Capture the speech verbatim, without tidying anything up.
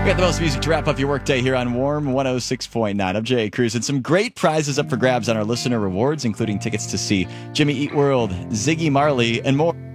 got the most music to wrap up your workday here on Warm one oh six point nine. I'm Jay Cruz, and some great prizes up for grabs on our listener rewards, including tickets to see Jimmy Eat World, Ziggy Marley, and more.